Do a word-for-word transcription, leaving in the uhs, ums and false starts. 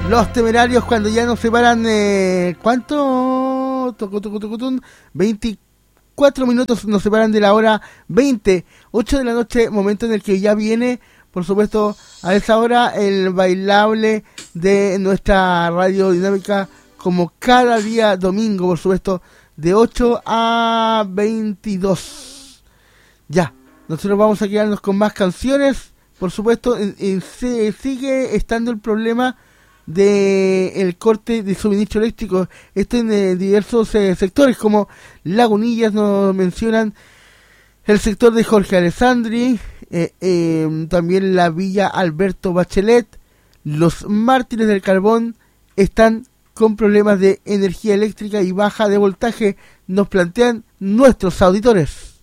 Los Temerarios, cuando ya nos separan, eh, ¿cuánto? Toco, toco, toco, toco, veinticuatro minutos nos separan de la hora veinte, ocho de la noche, momento en el que ya viene, por supuesto, a esa hora el bailable de nuestra radio dinámica, como cada día domingo, por supuesto, de ocho a veintidós. Ya, nosotros vamos a quedarnos con más canciones, por supuesto, en, en, se, sigue estando el problema de el corte de suministro eléctrico, esto en eh, diversos eh, sectores, como Lagunillas, nos mencionan el sector de Jorge Alessandri, eh, eh, también la Villa Alberto Bachelet. Los Mártires del Carbón están con problemas de energía eléctrica y baja de voltaje, nos plantean nuestros auditores.